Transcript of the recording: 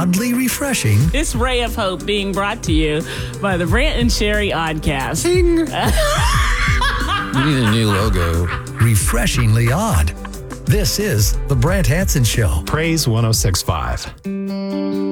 oddly refreshing. This ray of hope being brought to you by the Brant and Sherry Oddcast. Ding. You need a new logo. Refreshingly odd. This is The Brant Hanson Show. Praise 106.5.